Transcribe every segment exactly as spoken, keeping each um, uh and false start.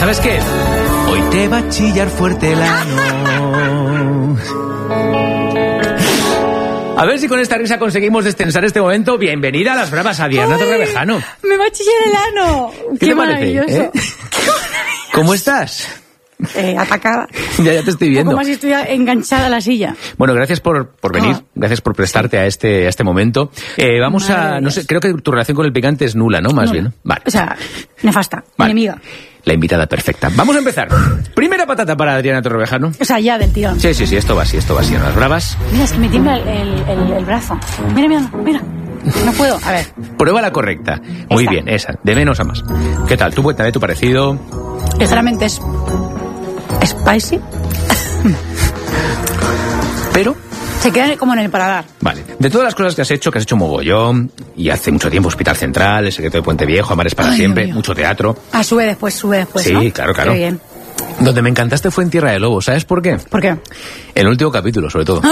¿Sabes qué? Hoy te va a chillar fuerte el ano. A ver si con esta risa conseguimos destensar este momento. Bienvenida a Las Bravas, Adriana Torrevejano. Me va a chillar el ano. ¿Qué, Qué te maravilloso. parece, eh? Qué maravilloso. ¿Cómo estás? Eh, atacada. Ya, ya te estoy viendo. Como si estuviera enganchada a la silla. Bueno, gracias por, por venir, Oh. gracias por prestarte a este, a este momento. Eh, vamos Madre a, no de sé, Dios. creo que tu relación con el picante es nula, ¿no? Más Nula. bien, ¿no? Vale. O sea, nefasta, Vale. enemiga. La invitada perfecta. Vamos a empezar. Primera patata para Adriana Torrevejano. O sea, ya del tirón. Sí, sí, sí, esto va así, esto va así. En Las Bravas. Mira, es que me tiembla el, el, el, el brazo. Mira, mira, mira. No puedo. A ver. Prueba la correcta. Muy Esta. bien, esa. De menos a más. ¿Qué tal? Tú cuéntame tu parecido. Ligeramente es spicy. Pero, Se queda como en el paladar. vale. De todas las cosas que has hecho, que has hecho mogollón, y hace mucho tiempo Hospital Central, El secreto de Puente Viejo, Amares para Ay, siempre, Dios mío. mucho teatro. Ah, sube después, sube después, Sí, ¿no? claro, claro. Qué bien. Donde me encantaste fue en Tierra de Lobos. ¿Sabes por qué? ¿Por qué? En el último capítulo, sobre todo.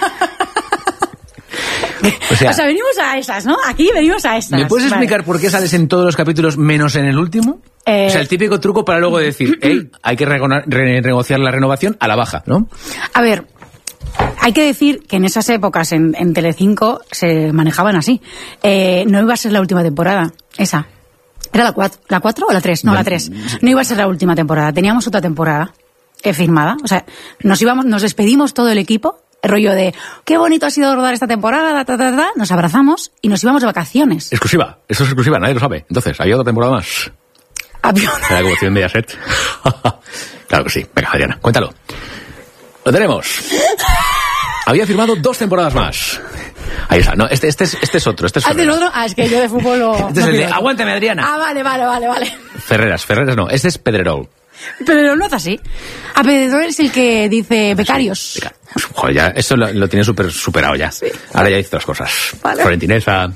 O sea, O sea, venimos a esas, ¿no? Aquí venimos a estas. ¿me puedes Vale. explicar por qué sales en todos los capítulos menos en el último? Eh, O sea, el típico truco para luego decir, hey, hay que rego- re- renegociar la renovación a la baja, ¿no? A ver, hay que decir que en esas épocas en, en Telecinco se manejaban así. Eh, no iba a ser la última temporada, esa. ¿Era la cuatro, la cuatro o la tres? No, No, la tres. No iba a ser la última temporada. Teníamos otra temporada eh, firmada. O sea, nos íbamos, nos despedimos todo el equipo, el rollo de qué bonito ha sido rodar esta temporada, ta, ta, ta, nos abrazamos y nos íbamos de vacaciones. Exclusiva, eso es exclusiva, nadie lo sabe. Entonces, ¿hay otra temporada más? Había De la colección Mediaset. Claro que sí. Venga, Adriana, cuéntalo. Lo tenemos. Había firmado dos temporadas más. Ahí está. No, este, este, es, este es otro. Este es ¿Ah, del Ferreras. otro? Ah, es que yo de fútbol lo... Este es no el de pido. Aguántame, Adriana. Ah, vale, vale, vale, vale. Ferreras, Ferreras no. Este es Pedrerol. Pero no es así. A Pedro es el que dice becarios. Venga. Joder, ya, esto lo, lo tiene super, superado ya. Ahora ya dice otras cosas. Vale. Florentinesa.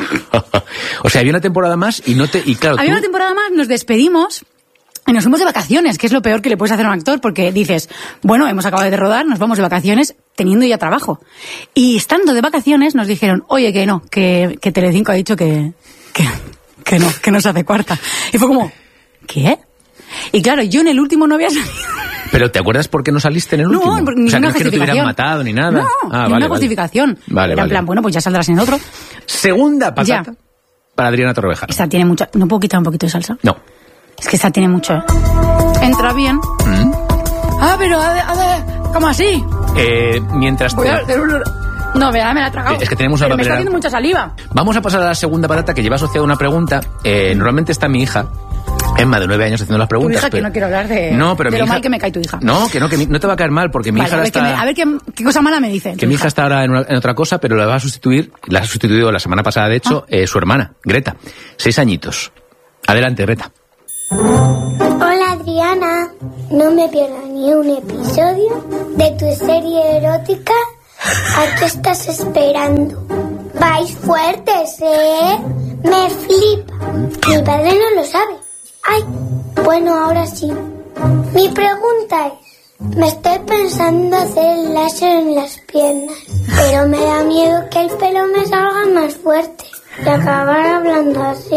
O sea, había una temporada más y no te... Y claro, Había tú- una temporada más, nos despedimos y nos fuimos de vacaciones, que es lo peor que le puedes hacer a un actor, porque dices, bueno, hemos acabado de rodar, nos vamos de vacaciones teniendo ya trabajo. Y estando de vacaciones nos dijeron, oye, que no, que, que Telecinco ha dicho que, que, que no, que no se hace cuarta. Y fue como, ¿qué? Y claro, yo en el último no había salido. Pero ¿te acuerdas por qué no saliste en el No, último? porque O sea, ninguna no es que no te hubieran justificación. matado ni nada. No, ah, ninguna vale, vale. justificación. Vale, Era en vale. plan, bueno, pues ya saldrás en otro. Segunda patata Ya. para Adriana Torrevejano. Esta tiene mucha... ¿No puedo quitar un poquito de salsa? No. Es que esta tiene mucho, ¿eh? Entra bien. ¿Mm? Ah, pero, a ver, a ver, ¿cómo así? Eh, mientras Voy te... a hacer un... No, vea, me la he tragado. Es que tenemos una Pero me está papelera. haciendo mucha saliva. Vamos a pasar a la segunda patata que lleva asociada una pregunta. Eh, normalmente está mi hija, Emma, de nueve años, haciendo las Tu preguntas. hija, que pero- no quiero hablar de, No, pero de mi lo hija- mal que me cae tu hija. No, que no, que mi- no te va a caer mal, porque mi Vale, hija a ahora ver, qué, está... me- a ver qué, qué cosa mala me dice. Que mi hija está ahora en, una- en otra cosa, pero la va a sustituir, la ha sustituido la semana pasada, de hecho, Ah. eh, su hermana, Greta. Seis añitos. Adelante, Greta. Hola Adriana, no me pierdo ni un episodio de tu serie erótica. ¿A qué estás esperando? Vais fuertes, ¿eh? Me flipa. Mi padre no lo sabe. Ay, bueno, ahora sí. Mi pregunta es, me estoy pensando hacer el láser en las piernas, pero me da miedo que el pelo me salga más fuerte y acabar hablando así.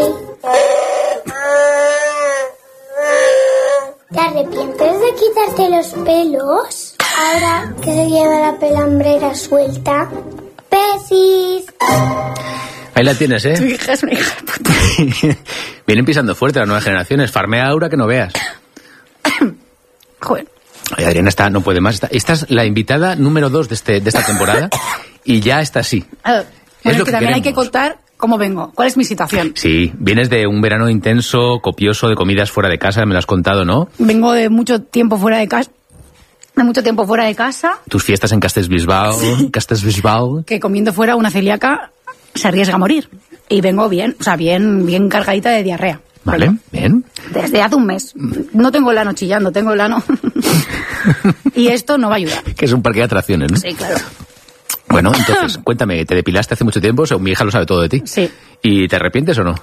¿Te arrepientes de quitarte los pelos? Ahora que se lleva la pelambrera suelta. ¡Besis! Ahí la tienes, Tu ¿eh? hija es una hija de puta. Vienen pisando fuerte las nuevas generaciones. Farmea Aura que no veas. Joder. Ay, Adriana está, no puede más. Esta, esta es la invitada número dos de, este, de esta temporada y ya está así. A ver, lo bueno, es que que también hay que queremos. contar cómo vengo. ¿Cuál es mi situación? Sí, vienes de un verano intenso, copioso de comidas fuera de casa, me lo has contado, ¿no? Vengo de mucho tiempo fuera de casa. De mucho tiempo fuera de casa. Tus fiestas en Castellbisbal, Castellbisbal. Que comiendo fuera una celíaca se arriesga a morir. Y vengo bien, o sea, bien, bien cargadita de diarrea. Vale, bien. Desde hace un mes. No tengo el ano chillando, tengo el ano. Y esto no va a ayudar. Que es un parque de atracciones, ¿no? Sí, claro. Bueno, entonces, cuéntame, ¿te depilaste hace mucho tiempo? Según mi hija lo sabe todo de ti. Sí. ¿Y te arrepientes o no?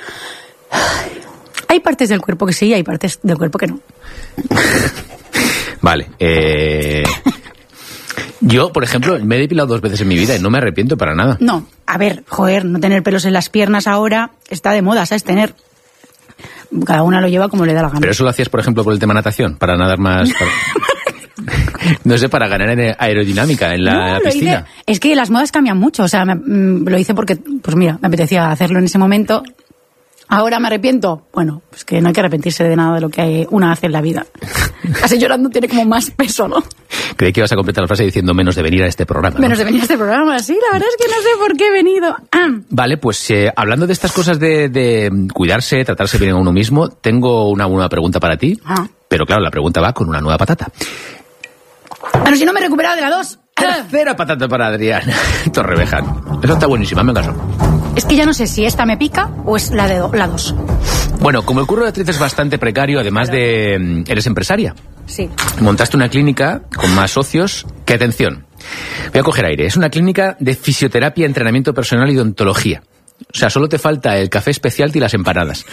Hay partes del cuerpo que sí y hay partes del cuerpo que no. Vale. Eh... Yo, por ejemplo, me he depilado dos veces en mi vida y no me arrepiento para nada. No, a ver, joder, no tener pelos en las piernas ahora está de moda, ¿sabes? Tener cada una lo lleva como le da la gana. Pero eso lo hacías, por ejemplo, por el tema natación, para nadar más... Para... no sé, para ganar aerodinámica en la, no, en la piscina. Hice, es que las modas cambian mucho, o sea, me, mm, lo hice porque, pues mira, me apetecía hacerlo en ese momento. ¿Ahora me arrepiento? Bueno, pues que no hay que arrepentirse de nada de lo que una hace en la vida. Casi llorando tiene como más peso, ¿no? Creí que ibas a completar la frase diciendo menos de venir a este programa, ¿no? Menos de venir a este programa, sí, la verdad es que no sé por qué he venido. Ah. Vale, pues eh, hablando de estas cosas de, de cuidarse, tratarse bien a uno mismo, tengo una, una pregunta para ti, ah. pero claro, la pregunta va con una nueva patata. Bueno, si no me he recuperado de la dos. Tercera patata para Adrián Torrevejano. Esa está buenísima, me caso. Es que ya no sé si esta me pica o es la de do, la dos. Bueno, como el curro de actriz es bastante precario, además de... Eres empresaria. Sí. Montaste una clínica con más socios que, atención, voy a coger aire, es una clínica de fisioterapia, entrenamiento personal y odontología. O sea, solo te falta el café especial y las empanadas.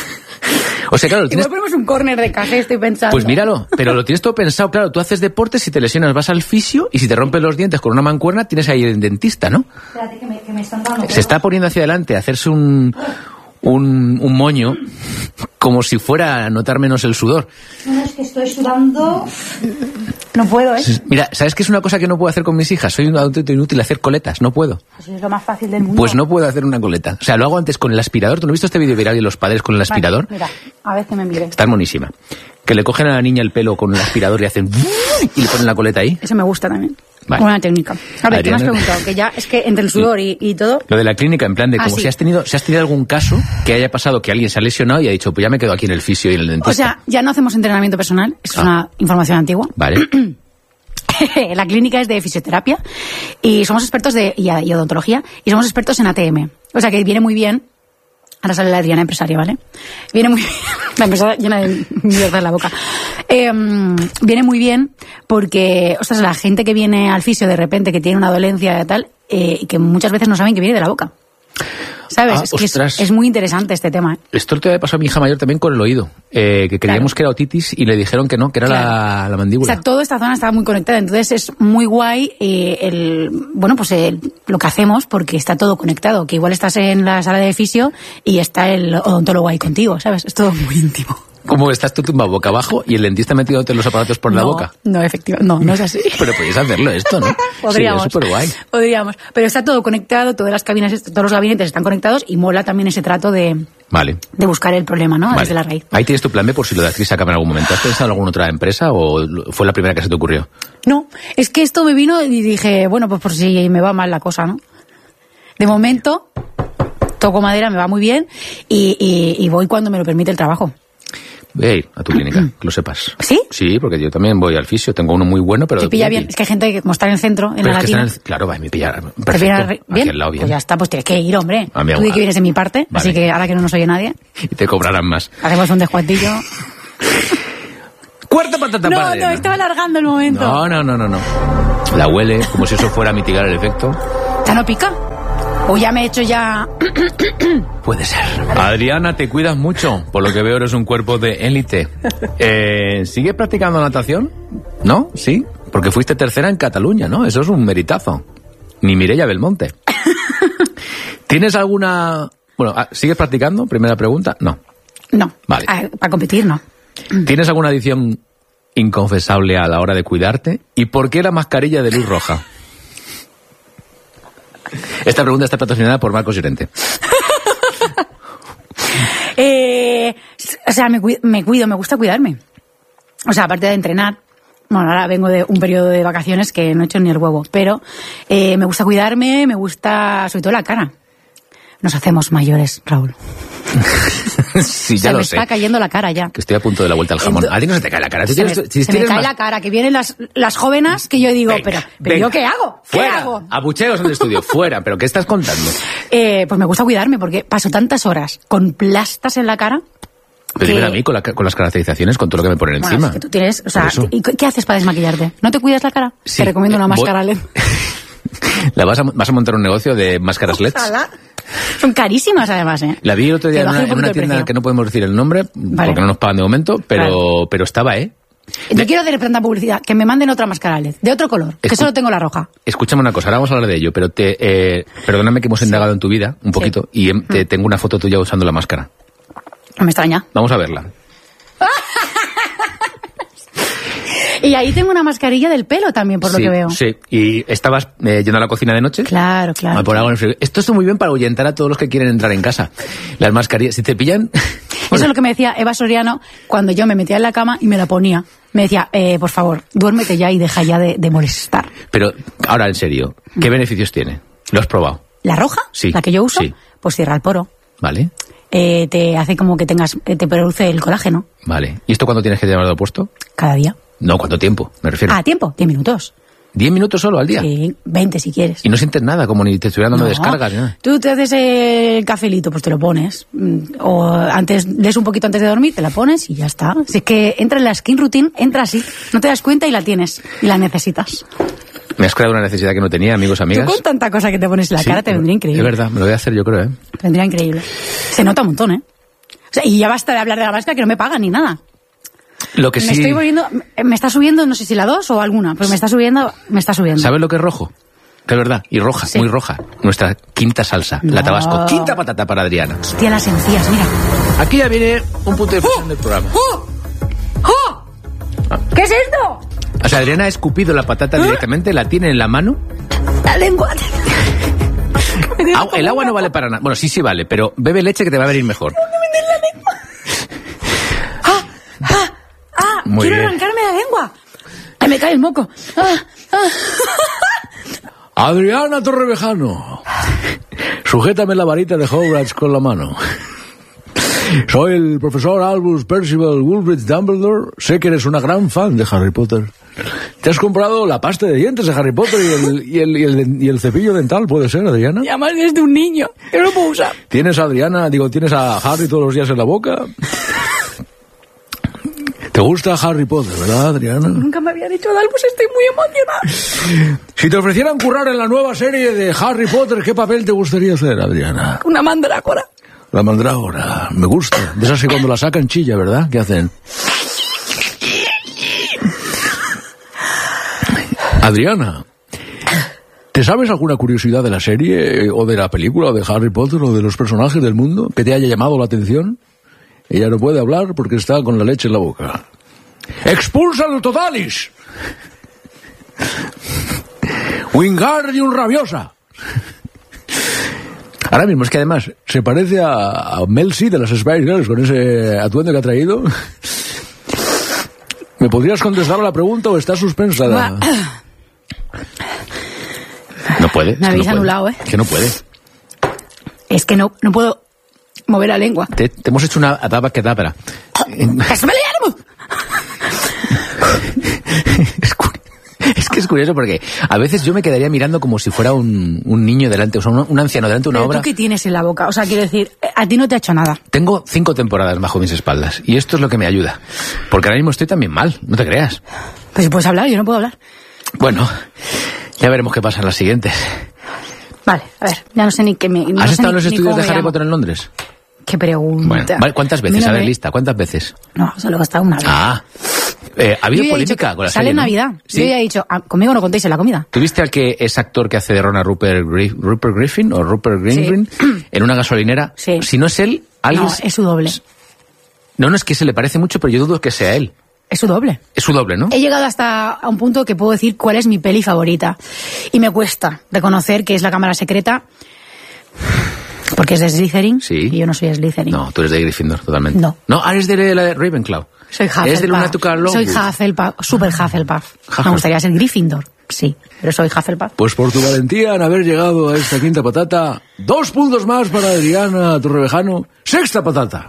O sea, claro, tienes... Igual ponemos un córner de café, estoy pensando. Pues míralo, pero lo tienes todo pensado. Claro, tú haces deporte, si te lesionas vas al fisio y si te rompes los dientes con una mancuerna tienes ahí el dentista, ¿no? Espérate, que me, que me están dando. Se está poniendo hacia adelante a hacerse un, un, un moño como si fuera a notar menos el sudor. No, es que estoy sudando. No puedo, ¿eh? Mira, ¿sabes qué es una cosa que no puedo hacer con mis hijas? Soy un auténtico inútil, hacer coletas, no puedo. Pues es lo más fácil del mundo. Pues no puedo hacer una coleta. O sea, lo hago antes con el aspirador. ¿Tú no has visto este vídeo viral de los padres con el aspirador? Vale, mira, a ver que me mire. Está monísima. Que le cogen a la niña el pelo con el aspirador y hacen... y le ponen la coleta ahí. Eso me gusta también. Vale. Buena técnica. A ver, Adriana... ¿qué me has preguntado? Que ya es que entre el sudor y, y todo... Lo de la clínica, en plan de ah, como sí. si has tenido si has tenido algún caso que haya pasado que alguien se ha lesionado y ha dicho, pues ya me quedo aquí en el fisio y en el dentista. O sea, ya no hacemos entrenamiento personal. Es ah. una información antigua. Vale. La clínica es de fisioterapia y somos expertos de y, y odontología y somos expertos en A T M. O sea que viene muy bien. Ahora sale la Adriana empresaria, ¿vale? Viene muy bien. La empresaria llena de mierda en la boca. Eh, viene muy bien porque, ostras, la gente que viene al fisio de repente, que tiene una dolencia y tal, eh, y que muchas veces no saben que viene de la boca. ¿Sabes? Ah, es, que es, es muy interesante este tema. ¿eh? Esto te pasó a mi hija mayor también con el oído, eh, que creíamos claro. que era otitis y le dijeron que no, que era claro. la, la mandíbula. O sea, toda esta zona estaba muy conectada, entonces es muy guay eh, el, bueno, pues el, lo que hacemos porque está todo conectado, que igual estás en la sala de fisio y está el odontólogo ahí contigo, ¿sabes? Es todo muy íntimo. ¿Cómo estás tú tumbado boca abajo y el dentista metiéndote los aparatos por no, la boca? No, efectivamente, no, no es así. Pero podéis hacerlo esto, ¿no? Podríamos. Sí, es súper guay. Podríamos. Pero está todo conectado, todas las cabinas, todos los gabinetes están conectados y mola también ese trato de, vale. de buscar el problema, ¿no? Vale. Desde la raíz. Ahí tienes tu plan B por si lo de actriz acaba en algún momento. ¿Has pensado en alguna otra empresa o fue la primera que se te ocurrió? No, es que esto me vino y dije, bueno, pues por si me va mal la cosa, ¿no? De momento, toco madera, me va muy bien y, y, y voy cuando me lo permite el trabajo. Voy a ir a tu clínica, que lo sepas. ¿Sí? Sí, porque yo también voy al fisio, tengo uno muy bueno, pero... Te pilla bien, es que hay gente que como está en el centro, en pero la es que latina... está en el... Claro, va, me pilla perfecto, ¿Te pilla bien? aquí al lado bien. Pues ya está, pues tienes que ir, hombre. A mi Tú di que vienes de mi parte, vale. Así que ahora que no nos oye nadie... Y te cobrarán más. Hacemos un descuentillo... Cuarta patata no, para No, no, estaba alargando el momento. No, no, no, no, no. La huele, como si eso fuera a mitigar el efecto. ¿Ya no pica? ¿O ya me he hecho ya...? Puede ser. Adriana, te cuidas mucho. Por lo que veo eres un cuerpo de élite. Eh, ¿Sigues practicando natación? ¿No? ¿Sí? Porque fuiste tercera en Cataluña, ¿no? Eso es un meritazo. Ni Mireia Belmonte. ¿Tienes alguna...? Bueno, ¿sigues practicando? Primera pregunta. No. No. Vale. A, para competir, no. ¿Tienes alguna adicción inconfesable a la hora de cuidarte? ¿Y por qué la mascarilla de luz roja? Esta pregunta está patrocinada por Marcos Llorente. eh, o sea, me, me cuido, me gusta cuidarme. O sea, aparte de entrenar, bueno, ahora vengo de un periodo de vacaciones que no he hecho ni el huevo, pero eh, me gusta cuidarme, me gusta sobre todo la cara. Nos hacemos mayores, Raúl. Sí, ya se lo me sé. está cayendo la cara ya. Que estoy a punto de la vuelta al jamón. Entonces, a ti no se te cae la cara. Se, tienes, me, si se me cae más... la cara, que vienen las, las jóvenes que yo digo, venga, pero, pero venga, ¿yo qué hago? ¿Qué fuera, hago? abucheos en el estudio, fuera. ¿Pero qué estás contando? Eh, pues me gusta cuidarme porque paso tantas horas con plastas en la cara. Pero que... dímelo a mí con, la, con las caracterizaciones, con todo lo que me ponen bueno, encima. Es que tú tienes, o sea, ¿y qué haces para desmaquillarte? ¿No te cuidas la cara? Sí, te recomiendo una eh, máscara L E D. ¿La vas a, vas a montar un negocio de máscaras L E Ds? Ojalá. Son carísimas, además, ¿eh? La vi el otro día en una, en una tienda que no podemos decir el nombre, vale. porque no nos pagan de momento, pero, vale. pero estaba, ¿eh? No de... quiero hacer tanta publicidad, que me manden otra máscara L E D, de otro color, Escu... que solo tengo la roja. Escúchame una cosa, ahora vamos a hablar de ello, pero te, eh, perdóname que hemos indagado sí. en tu vida un poquito, sí. y te, tengo una foto tuya usando la máscara. No me extraña. Vamos a verla. Y ahí tengo una mascarilla del pelo también, por sí, lo que veo. Sí, y estabas eh, yendo a la cocina de noche. Claro, claro. Ah, por algo en el frío. Esto está muy bien para ahuyentar a todos los que quieren entrar en casa. Las mascarillas, si te pillan... Eso es lo que me decía Eva Soriano cuando yo me metía en la cama y me la ponía. Me decía, eh, por favor, duérmete ya y deja ya de, de molestar. Pero, ahora en serio, ¿qué beneficios tiene? ¿Lo has probado? ¿La roja? Sí. La que yo uso, sí. Pues cierra el poro. Vale. Eh, te hace como que tengas, te produce el colágeno. Vale. ¿Y esto cuándo tienes que llevarlo puesto? Cada día. No, ¿cuánto tiempo? Me refiero. Ah, tiempo, diez minutos. ¿Diez minutos solo al día? Sí, veinte si quieres. Y no sientes nada, como ni te estuvieran dando No, descargas ni nada. Tú te haces el cafelito, pues te lo pones. O antes, lees un poquito antes de dormir, te la pones y ya está. Si es que entra en la skin routine, entra así. No te das cuenta y la tienes. Y la necesitas. Me has creado una necesidad que no tenía, amigos, amigas. Tú con tanta cosa que te pones en la Sí, cara te vendría increíble. Es verdad, me lo voy a hacer yo creo, ¿eh? Te vendría increíble. Se nota un montón, ¿eh? O sea, y ya basta de hablar de la máscara que no me pagan ni nada. Lo que me sí... estoy volviendo, me está subiendo, no sé si la dos o alguna, pero me está subiendo, me está subiendo. ¿Sabes lo que es rojo? Que es verdad, y roja, Sí. muy roja. Nuestra quinta salsa, la No. tabasco. Quinta patata para Adriana. Hostia, las encías, mira. Aquí ya viene un punto de inflexión del programa. ¡Oh! ¡Oh! ¿Qué es esto? O sea, Adriana ha escupido la patata directamente, la tiene en la mano. La lengua. Ah, el agua no vale para nada. Bueno, sí, sí vale, pero bebe leche que te va a venir mejor. ¡Ah! ¡Ah! ¡Ah! Muy ¡Quiero bien. arrancarme la lengua! ¡Ay, me cae el moco! ¡Ah! ¡Ah! Adriana Torrevejano, sujétame la varita de Hogwarts con la mano. Soy el profesor Albus Percival Woolbridge Dumbledore. Sé que eres una gran fan de Harry Potter. ¿Te has comprado la pasta de dientes de Harry Potter y el, y el, y el, y el cepillo dental? ¿Puede ser, Adriana? Y además es de un niño. Yo no lo puedo usar. ¿Tienes a Adriana, digo, tienes a Harry todos los días en la boca? ¿Te gusta Harry Potter, verdad, Adriana? Nunca me había dicho de Albus, estoy muy emocionada. Si te ofrecieran currar en la nueva serie de Harry Potter, ¿qué papel te gustaría hacer, Adriana? Una mandrágora. La mandrágora, me gusta. De esas que cuando la sacan chilla, ¿verdad? ¿Qué hacen? Adriana, ¿te sabes alguna curiosidad de la serie o de la película o de Harry Potter o de los personajes del mundo que te haya llamado la atención? Ella no puede hablar porque está con la leche en la boca. ¡Expúlsalo totalis! ¡Wingardium rabiosa! Ahora mismo es que además se parece a, a Mel C de las Spice Girls con ese atuendo que ha traído. ¿Me podrías contestar a la pregunta o está suspensada? No puede. Me habéis anulado, ¿eh? Que no puede. Es que no, no puedo mover la lengua. Te, te hemos hecho una ataba que dabra. Es, cu- es que es curioso porque a veces yo me quedaría mirando como si fuera un, un niño delante, o sea, un, un anciano delante de una Pero obra. ¿tú qué tienes en la boca? O sea, quiero decir, a ti no te ha hecho nada. Tengo cinco temporadas bajo mis espaldas y esto es lo que me ayuda. Porque ahora mismo estoy también mal, no te creas. Pues si puedes hablar, yo no puedo hablar. Bueno, ya veremos qué pasa en las siguientes. Vale, a ver, ya no sé ni qué me... no ¿Has sé estado ni- en los ni estudios cómo de me Harry llamo. Potter en Londres? Qué pregunta. Bueno, vale, ¿cuántas veces? A ver, lista, ¿cuántas veces? No, solo he estado una vez. Ah, eh, ha habido Yo ya he dicho polémica que con la sale serie, en ¿no? Navidad. Sí. Yo ya he dicho, ah, conmigo no contéis en la comida. ¿Tuviste al que es actor que hace de Ron a Rupert, Gri- Rupert Griffin o Rupert Greengreen en una gasolinera? Sí. Si no es él, alguien... No, es su doble. No, no, es que se le parece mucho, pero yo dudo que sea él. Es su doble. Es su doble, ¿no? He llegado hasta a un punto que puedo decir cuál es mi peli favorita. Y me cuesta reconocer que es La Cámara Secreta, porque es de Slytherin. Sí. Y yo no soy Slytherin. No, tú eres de Gryffindor, totalmente. No. No, eres de la de Ravenclaw. Soy Hufflepuff. Eres de Lunática Longwood. Soy Hufflepuff, super Hufflepuff. Hufflepuff. Me gustaría ser Gryffindor, sí, pero soy Hufflepuff. Pues por tu valentía en haber llegado a esta quinta patata, dos puntos más para Adriana Torrevejano, sexta patata.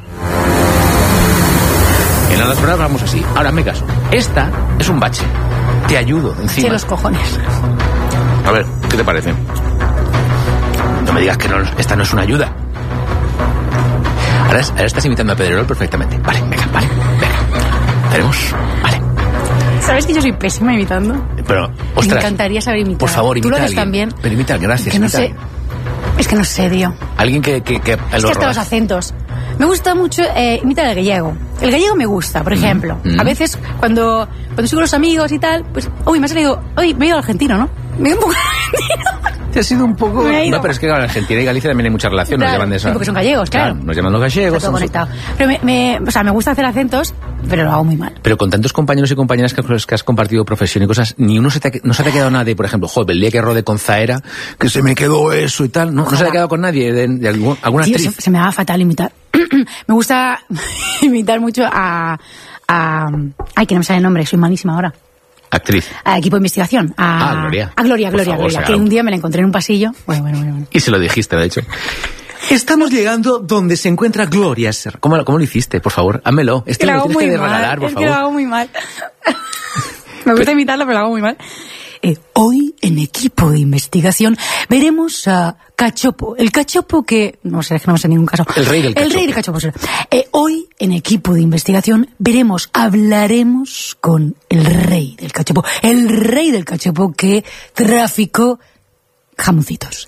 En las pruebas vamos así. Ahora, me caso. Esta es un bache. Te ayudo encima. Sí, los cojones. A ver, ¿qué te parece? No me digas que no, esta no es una ayuda. Ahora, es- ahora estás imitando a Pedrerol perfectamente. Vale, venga, vale, venga. Veremos. Vale. ¿Sabes que yo soy pésima imitando? Pero, Me ostras. encantaría saber imitar. Por favor, imita Tú lo a haces alguien. también. Pero imita, gracias. Que no imita a sé. alguien. Es que no sé, tío. Alguien que... que, que Es lo que hasta roba. los acentos. Me gusta mucho eh, imitar el gallego. El gallego me gusta, por ejemplo. mm. A veces, cuando, cuando estoy con los amigos y tal, pues, uy, me ha salido, uy, me he ido al argentino, ¿no? Me he ido un poco argentino. Te ha sido un poco... Me ha ido. No, pero es que claro, en Argentina y Galicia también hay mucha relación. Nos Claro, llaman de esa... sí, porque son gallegos, claro. Nos llaman los gallegos. Está todo conectado. Pero me, me, o sea, me gusta hacer acentos, pero lo hago muy mal. Pero con tantos compañeros y compañeras que, que has compartido profesión y cosas, ni uno se te ha, no se te ha quedado nadie, por ejemplo, joder, el día que rodé con Zaera, que se me quedó eso y tal, no, no se te ha quedado con nadie, de, de algún, alguna Tío, actriz. se, se me da fatal imitar. Me gusta imitar mucho a, a... Ay, que no me sale el nombre, soy malísima ahora. Actriz. A equipo de investigación. A, Ah, Gloria. A Gloria, Por Gloria, favor, Gloria. Saga. Que un día me la encontré en un pasillo. Bueno, bueno, bueno. bueno. Y se lo dijiste, de hecho. Estamos llegando donde se encuentra Gloria Serra. ¿Cómo, ¿Cómo lo hiciste? Por favor, házmelo. Es Esto que lo lo hago tienes muy que regalar, mal. por Es favor. que lo hago muy mal. Me gusta imitarlo, pero lo hago muy mal. Eh, hoy, en equipo de investigación, veremos a Cachopo. El Cachopo que... No sé, es que no me sé en ningún caso. El rey del El rey del Cachopo. será. Eh, hoy, en equipo de investigación, veremos, hablaremos con el rey del Cachopo. El rey del Cachopo que traficó jamoncitos.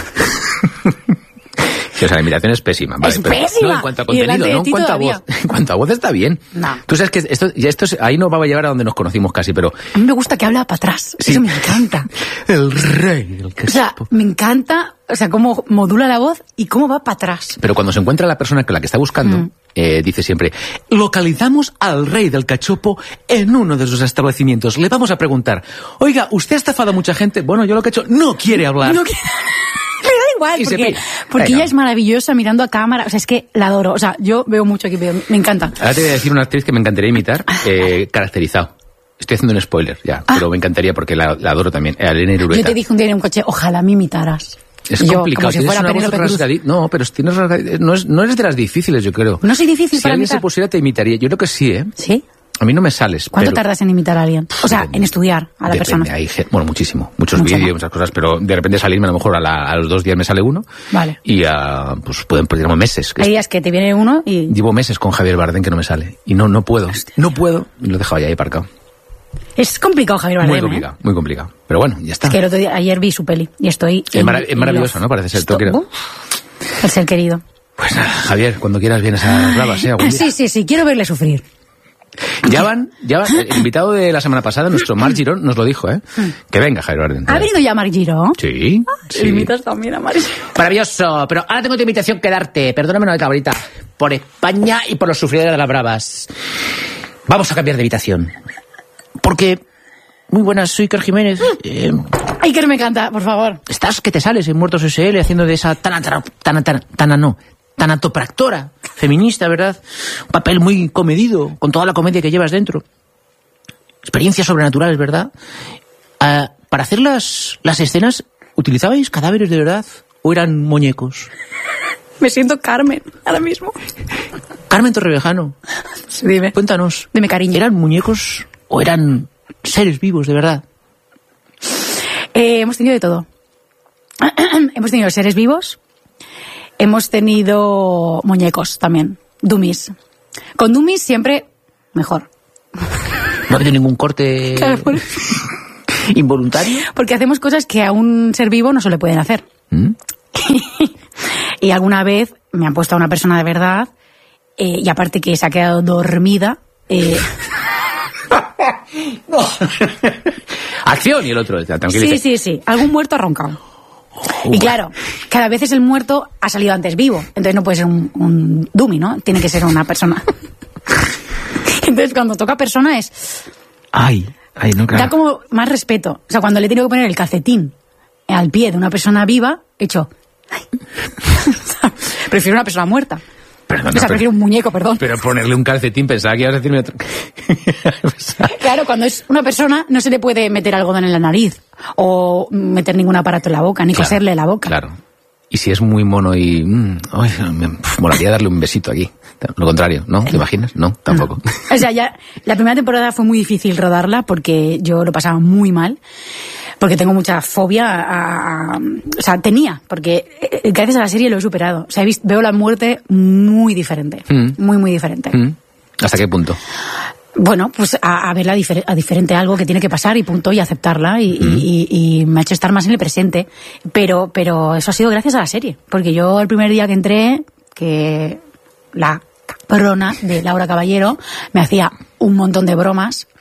Sí, o sea, la imitación es pésima. Vale, Es pero- pésima. No, en cuanto a Y contenido, delante de no en ti cuanto a todavía. voz. En cuanto a voz está bien. No. Tú sabes que esto, ya esto es- ahí nos va a llevar a donde nos conocimos casi, pero... A mí me gusta que habla para atrás. Sí. Eso me encanta. El rey del O sea, Cachopo. me encanta, o sea, cómo modula la voz y cómo va para atrás. Pero cuando se encuentra la persona que la que está buscando, Mm. eh, dice siempre, localizamos al rey del cachopo en uno de sus establecimientos. Le vamos a preguntar, oiga, ¿usted ha estafado a mucha gente? Bueno, yo lo que he hecho, no quiere hablar. No quiero- Me da igual, Y se porque, pira. porque Venga. ella es maravillosa mirando a cámara. O sea, es que la adoro. O sea, yo veo mucho aquí, veo- me encanta. Ahora te voy a decir una actriz que me encantaría imitar, eh, caracterizado. Estoy haciendo un spoiler ya, Ah. pero me encantaría porque la, la adoro también. A Elena Irueta. Yo te dije un día en un coche, ojalá me imitaras. Es Y yo, complicado, como si tienes fuera una voz Penélope Cruz. rasgadi- No, pero tienes rasgadi- no, es, no eres de las difíciles, yo creo. No soy difícil Si para alguien se imitar. pusiera, te imitaría. Yo creo que sí, ¿eh? ¿Sí? A mí no me sales. ¿Cuánto pero- tardas en imitar a alguien? O sea, Depende. en estudiar a la Depende, persona. hay gen- bueno, muchísimo. Muchos Mucho, vídeos, ¿no? muchas cosas, pero de repente salirme a lo mejor a, la- a los dos días me sale uno. Vale. Y ah, pues pueden perder meses. que Hay días que te viene uno y... Llevo meses con Javier Bardem que no me sale. Y no, no puedo. No puedo. Y lo he dejado ya ahí aparcado. Es complicado, Javier Bardem. Muy ¿eh? complicado, muy complicado. Pero bueno, ya está. Es que el otro día, ayer vi su peli y estoy... Es, in- marav- es in maravilloso, love. ¿no? Parece ser. Esto- Todo quiero- ¡Bum! El ser querido. Pues nada, Javier, cuando quieras vienes a las bravas, ¿eh? Algún día. Sí, sí, sí, quiero verle sufrir. Ya van, ya van. El invitado de la semana pasada, nuestro Marc Girón, nos lo dijo, ¿eh? Que venga, Javier Bardem. ¿Ha venido ya Marc Giró? Sí, sí. Imitas también a Marc Giró. Maravilloso, pero ahora tengo otra invitación que darte. Perdóname, no de cabrita. Por España y por los sufridores de las bravas. Vamos a cambiar de habitación. Porque, muy buenas, soy Iker Jiménez. Eh, Ay, que me encanta, por favor. estás que te sales en Muertos S L haciendo de esa tan tan tan tan tan no, tanatopractora, feminista, ¿verdad? Un papel muy comedido, con toda la comedia que llevas dentro. Experiencias sobrenaturales, ¿verdad? Ah, para hacer las, las escenas, ¿utilizabais cadáveres de verdad o eran muñecos? Me siento Carmen ahora mismo. Carmen Torrevejano, Dime. cuéntanos. Dime cariño. ¿Eran muñecos o eran seres vivos de verdad? Eh, hemos tenido de todo. Hemos tenido seres vivos. Hemos tenido muñecos también. Dummies. Con dummies siempre mejor. ¿No ha habido ningún corte Claro, por- involuntario? Porque hacemos cosas que a un ser vivo no se le pueden hacer. ¿Mm? Y alguna vez me han puesto a una persona de verdad, eh, y aparte que se ha quedado dormida. eh, Acción y el otro, sí, tranquilice. sí, sí. Algún muerto ha roncado. Y claro, cada vez es el muerto ha salido antes vivo. Entonces no puede ser un, un dummy, ¿no? Tiene que ser una persona. Entonces cuando toca persona es... Ay, ay, no, claro. Da como más respeto. O sea, cuando le he tenido que poner el calcetín al pie de una persona viva, he hecho... ay. Prefiero una persona muerta. Perdona, O sea, pero- prefiero un muñeco, perdón. Pero ponerle un calcetín, pensaba que ibas a decirme otro. Claro, cuando es una persona no se le puede meter algodón en la nariz o meter ningún aparato en la boca, ni Claro, coserle la boca. Claro. Y si es muy mono y... mm, ay, me pf, molaría darle un besito aquí. Lo contrario, ¿no? ¿Te imaginas? No, tampoco. O sea, ya la primera temporada fue muy difícil rodarla porque yo lo pasaba muy mal, porque tengo mucha fobia a, a- o sea, tenía, porque eh, gracias a la serie lo he superado. O sea, he visto, veo la muerte muy diferente, Mm. muy, muy diferente. Mm. ¿Hasta qué punto? Bueno, pues a, a verla difer- a diferente algo que tiene que pasar y punto, y aceptarla, y, y- y- y me ha hecho estar más en el presente. Pero, pero eso ha sido gracias a la serie, porque yo el primer día que entré, que la cabrona de Laura Caballero me hacía un montón de bromas,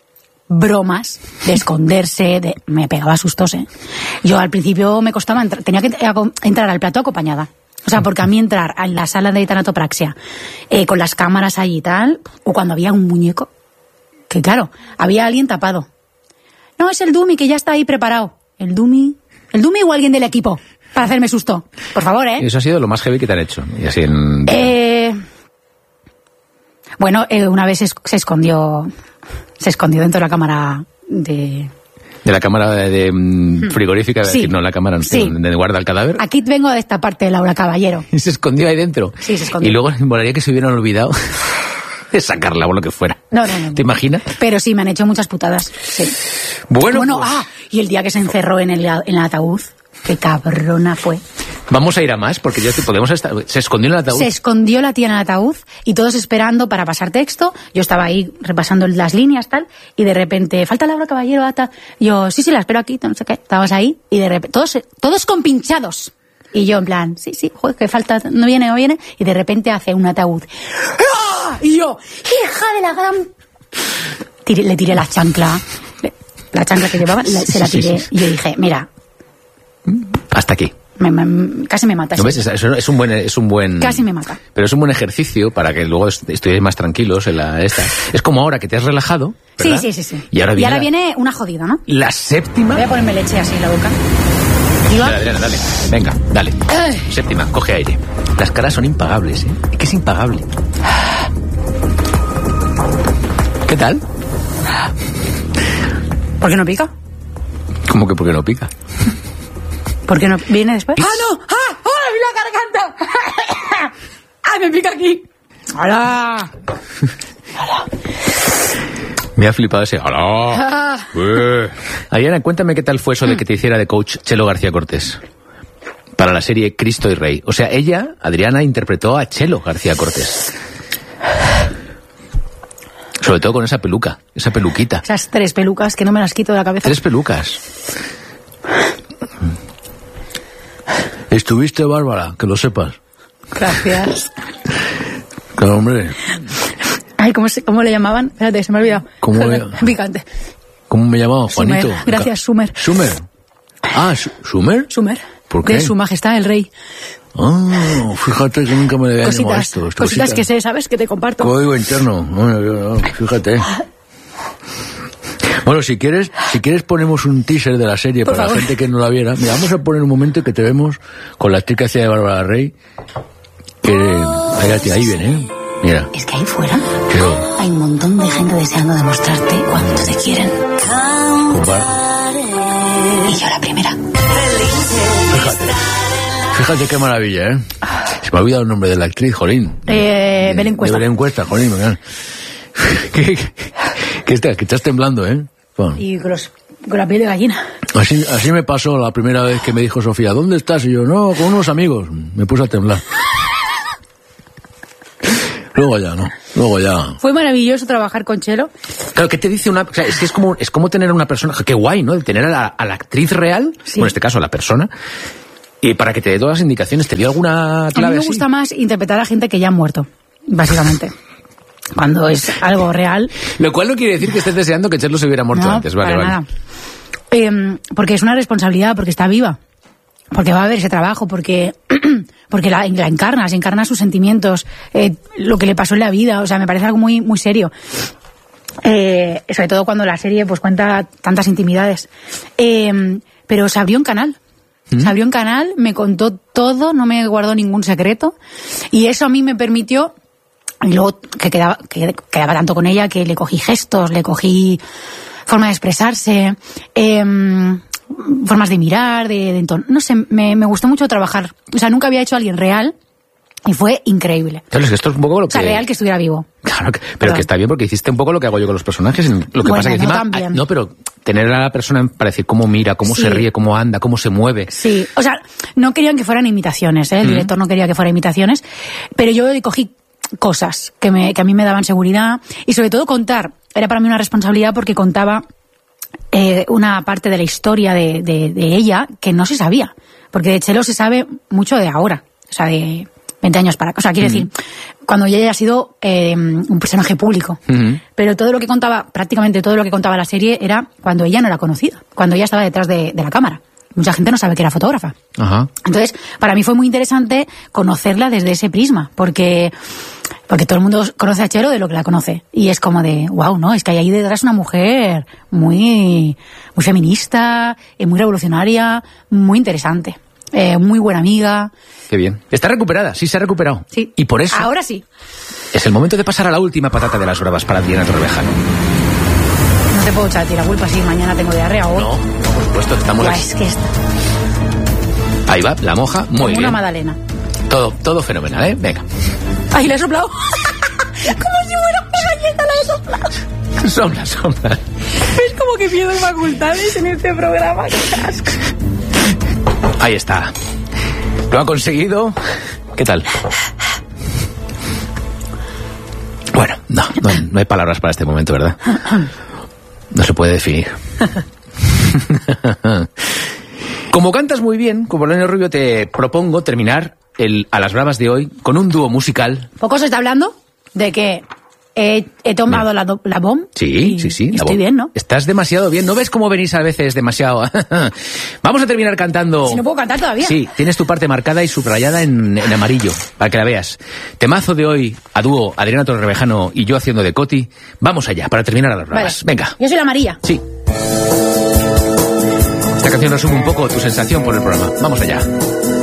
bromas, de esconderse, de... me pegaba sustos, ¿eh? Yo al principio me costaba, entrar, tenía que entrar al plató acompañada. O sea, porque a mí entrar en la sala de tanatopraxia, eh, con las cámaras ahí y tal, o cuando había un muñeco, que claro, había alguien tapado. No, es el dummy que ya está ahí preparado. El dummy, el dummy o alguien del equipo, para hacerme susto. Por favor, ¿eh? Eso ha sido lo más heavy que te han hecho. Y así en... Eh... Bueno, eh, una vez se, se escondió, se escondió dentro de la cámara de... De la cámara de, de mm, frigorífica, sí. decir, no, la cámara sí. donde guarda el cadáver. Aquí vengo de esta parte de Laura Caballero. Y se escondió ahí dentro. Sí, se escondió. Y luego me molaría que se hubieran olvidado de sacarla o lo que fuera. No, no, no. ¿Te imaginas? Pero sí, me han hecho muchas putadas. Sí. Bueno, bueno pues... ah, y el día que se encerró en el, en el ataúd, qué cabrona fue. Vamos a ir a más, porque ya te podemos estar... Se escondió en el ataúd. Se escondió la tía en el ataúd y todos esperando para pasar texto. Yo estaba ahí repasando las líneas, tal, y de repente, falta Laura Caballero, ata. Yo, sí, sí, la espero aquí, no sé qué. Estabas ahí y de repente, todos, todos compinchados. Y yo en plan, sí, sí, joder, que falta, no viene, no viene. Y de repente hace un ataúd. ¡Ah! Y yo, hija de la gran... Tiré, le tiré la chancla. La chancla que llevaba, la, se la tiré. Y yo dije, mira... Hasta aquí. Me, me, casi me mata. ¿No ves? Eso es un buen, es un buen. Casi me mata. Pero es un buen ejercicio para que luego estudéis más tranquilos en la esta. Es como ahora que te has relajado, ¿verdad? Sí, sí, sí, sí. Y ahora viene, y ahora la, viene una jodida, ¿no? La séptima. Voy a ponerme leche así en la boca. Dale, Adriana, dale. Venga, dale. Ay. Séptima, coge aire. Las caras son impagables, ¿eh? Es que es impagable. ¿Qué tal? ¿Por qué no pica? ¿Cómo que por qué no pica? ¿Por qué no viene después? ¡Ah, no! ¡Ah! ¡Oh, la garganta! ¡Ah, me pica aquí! ¡Hala! ¡Hala! Me ha flipado ese. ¡Hala! Ah. Eh. Adriana, cuéntame qué tal fue eso de que te hiciera de coach Chelo García Cortés para la serie Cristo y Rey. O sea, ella, Adriana, interpretó a Chelo García Cortés. Sobre todo con esa peluca, esa peluquita. Esas tres pelucas que no me las quito de la cabeza. Tres pelucas. Estuviste bárbara, que lo sepas. Gracias. Claro, hombre. Ay, ¿cómo, se, ¿cómo le llamaban? Espérate, se me ha olvidado. ¿Cómo le... Picante. ¿Cómo me llamaban? Juanito. Sumer. Gracias, Sumer. Sumer. Ah, ¿Sumer? Sumer. ¿Por qué? De Su Majestad el Rey. Ah, fíjate que nunca me había llamado esto. Cositas, cositas que sé, ¿sabes? Que te comparto. Código interno. Fíjate. Bueno, si quieres, si quieres ponemos un teaser de la serie Por para favor. la gente que no la viera. Mira, vamos a poner un momento que te vemos con la actriz que hacía de Bárbara Rey. Que ahí, ahí viene, ¿eh? Mira. Es que ahí fuera Creo. hay un montón de gente deseando demostrarte cuánto te quieren. Compa- Y yo la primera. Fíjate. Fíjate qué maravilla, ¿eh? Se me ha olvidado el nombre de la actriz, jolín. Eh, Belén Cuesta. De Belén Cuesta, jolín. Venga. ¿Qué, qué, qué estás, que estás temblando, ¿eh? Bueno. Y con, los, con la piel de gallina. Así, así me pasó la primera vez que me dijo Sofía, ¿dónde estás? Y yo, no, con unos amigos. Me puse a temblar. Luego ya, ¿no? Luego ya. Fue maravilloso trabajar con Chelo. Claro, ¿qué te dice una...? O sea, es que es como, es como tener a una persona... Qué guay, ¿no? El tener a la, a la actriz real, Sí. bueno, en este caso a la persona, y para que te dé todas las indicaciones. ¿Te dio alguna A mí clave me así? gusta más interpretar a gente que ya ha muerto, básicamente. Cuando es algo real. Lo cual no quiere decir que estés deseando que Chelo se hubiera muerto No, antes. Vale, para vale. nada. Eh, porque es una responsabilidad, porque está viva. Porque va a haber ese trabajo, porque porque la, la encarnas, encarna sus sentimientos, eh, lo que le pasó en la vida. O sea, me parece algo muy muy serio. Eh, sobre todo cuando la serie pues cuenta tantas intimidades. Eh, pero se abrió un canal. ¿Mm? Se abrió un canal, me contó todo, no me guardó ningún secreto. Y eso a mí me permitió... Y luego que quedaba, que quedaba tanto con ella que le cogí gestos, le cogí forma de expresarse, eh, formas de mirar, de, de entorno. No sé, me, me gustó mucho trabajar. O sea, nunca había hecho a alguien real y fue increíble. Claro, es que esto es un poco lo O que... sea, real que estuviera vivo. Claro, que- pero Claro. que está bien porque hiciste un poco lo que hago yo con los personajes. Lo que Bueno, pasa que no encima... tan bien. No, pero tener a la persona para decir cómo mira, cómo Sí. se ríe, cómo anda, cómo se mueve. Sí, o sea, no querían que fueran imitaciones, ¿eh? El Mm. director no quería que fueran imitaciones, pero yo le cogí cosas que, me, que a mí me daban seguridad y sobre todo contar. Era para mí una responsabilidad porque contaba eh, una parte de la historia de, de, de ella que no se sabía, porque de Chelo se sabe mucho de ahora, o sea, de veinte años para acá. O sea, quiero Mm. decir, cuando ella ya ha sido eh, un personaje público. Uh-huh. Pero todo lo que contaba, prácticamente todo lo que contaba la serie era cuando ella no era conocida, cuando ella estaba detrás de, de la cámara. Mucha gente no sabe que era fotógrafa. Ajá. Entonces, para mí fue muy interesante conocerla desde ese prisma, porque porque todo el mundo conoce a Chelo de lo que la conoce. Y es como de, wow, ¿no? Es que hay ahí detrás una mujer muy, muy feminista, eh, muy revolucionaria, muy interesante. Eh, muy buena amiga. Qué bien. Está recuperada, sí se ha recuperado. Sí. Y por eso Ahora sí. es el momento de pasar a la última patata de las bravas para Adriana Torrevejano. No te puedo echar a ti la culpa si mañana tengo diarrea o... No, no, por supuesto, estamos Buah, aquí. es que está Ahí va, la moja, muy como bien. una magdalena. Todo, todo fenomenal, ¿eh? Venga. ¡Ay, la he soplado! Como si fuera una galleta, la he soplado. Sopla, sopla. Es como que pierdo facultades en este programa. ¡Qué asco! Ahí está. Lo ha conseguido. ¿Qué tal? Bueno, no, no hay, no hay palabras para este momento, ¿verdad? No se puede definir. Como cantas muy bien, como Polonio Rubio, te propongo terminar el A las Bravas de hoy con un dúo musical. Poco se está hablando de que he, he tomado la, do- la bomb. Sí, y, sí, sí. y la estoy voz. bien, ¿no? Estás demasiado bien. ¿No ves cómo venís a veces demasiado? Vamos a terminar cantando. Si no puedo cantar todavía. Sí, tienes tu parte marcada y subrayada en, en amarillo, para que la veas. Temazo de hoy, a dúo, Adriana Torrevejano y yo haciendo de Coti. Vamos allá, para terminar a las bravas. Vale. Venga. Yo soy la María. Sí. Esta canción resume un poco tu sensación por el programa. Vamos allá.